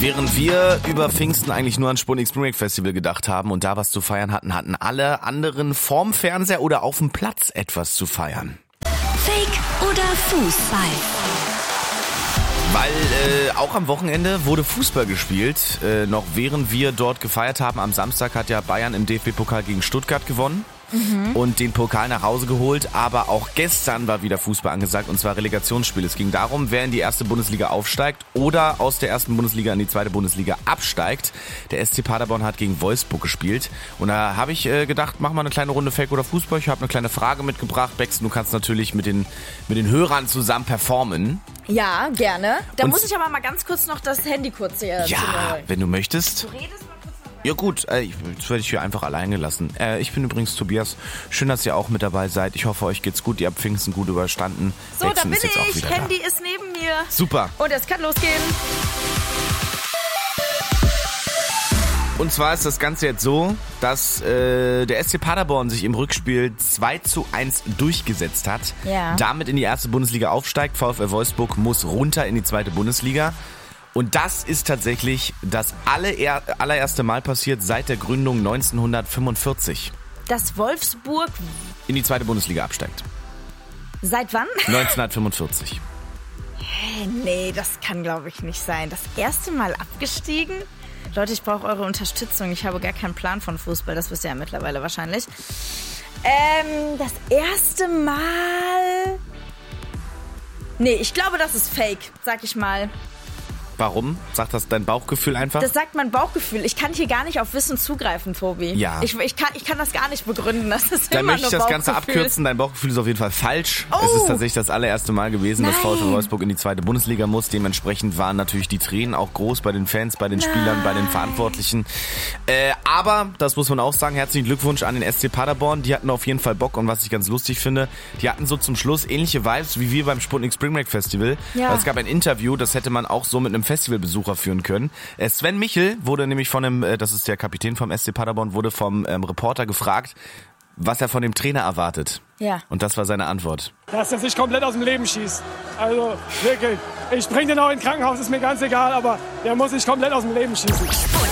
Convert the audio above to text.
Während wir über Pfingsten eigentlich nur an Sputnik Spring Break Festival gedacht haben und da was zu feiern hatten alle anderen vorm Fernseher oder auf dem Platz etwas zu feiern. Fake oder Fußball? Weil auch am Wochenende wurde Fußball gespielt. Noch während wir dort gefeiert haben, am Samstag hat ja Bayern im DFB-Pokal gegen Stuttgart gewonnen. Und den Pokal nach Hause geholt, aber auch gestern war wieder Fußball angesagt und zwar Relegationsspiel. Es ging darum, wer in die erste Bundesliga aufsteigt oder aus der ersten Bundesliga in die zweite Bundesliga absteigt. Der SC Paderborn hat gegen Wolfsburg gespielt und da habe ich gedacht, machen wir eine kleine Runde Fake oder Fußball. Ich habe eine kleine Frage mitgebracht. Bex, du kannst natürlich mit den Hörern zusammen performen. Ja, gerne. Da muss ich aber mal ganz kurz noch das Handy kurz hier Ja, wenn du möchtest. Du redest mal kurz noch. Ja gut, jetzt werde ich hier einfach allein gelassen. Ich bin übrigens Tobias. Schön, dass ihr auch mit dabei seid. Ich hoffe, euch geht's gut. Ihr habt Pfingsten gut überstanden. So, Bexen da bin ist jetzt auch ich. wieder Handy da. ist neben mir. Super. Und es kann losgehen. Und zwar ist das Ganze jetzt so, dass der SC Paderborn sich im Rückspiel 2:1 durchgesetzt hat. Ja. Damit in die erste Bundesliga aufsteigt. VfL Wolfsburg muss runter in die zweite Bundesliga. Und das ist tatsächlich das allererste Mal passiert seit der Gründung 1945. Dass Wolfsburg In die zweite Bundesliga absteigt. seit wann? 1945. Nee, das kann glaube ich nicht sein. Das erste Mal abgestiegen? Leute, ich brauche eure Unterstützung. Ich habe gar keinen Plan von Fußball. Das wisst ihr ja mittlerweile wahrscheinlich. Das erste Mal... Nee, ich glaube, das ist fake, sag ich mal. Warum? Sagt das dein Bauchgefühl einfach? Das sagt mein Bauchgefühl. Ich kann hier gar nicht auf Wissen zugreifen, Tobi. Ja. Ich kann das gar nicht begründen. Das ist Dann immer möchte ich nur das Ganze Bauchgefühl. abkürzen. Dein Bauchgefühl ist auf jeden Fall falsch. Oh. Es ist tatsächlich das allererste Mal gewesen, dass Nein. VfL Wolfsburg in die zweite Bundesliga muss. Dementsprechend waren natürlich die Tränen auch groß bei den Fans, bei den Spielern, bei den Verantwortlichen. Aber, das muss man auch sagen, herzlichen Glückwunsch an den SC Paderborn. Die hatten auf jeden Fall Bock und was ich ganz lustig finde, die hatten so zum Schluss ähnliche Vibes wie wir beim Sputnik Spring Break Festival. Ja. Weil es gab ein Interview, das hätte man auch so mit einem Festivalbesucher führen können. Sven Michel wurde nämlich von einem, das ist der Kapitän vom SC Paderborn, wurde vom Reporter gefragt, was er von dem Trainer erwartet. Ja. Und das war seine Antwort. Dass er sich komplett aus dem Leben schießt. Also wirklich, ich bring den auch ins Krankenhaus, ist mir ganz egal, aber der muss sich komplett aus dem Leben schießen.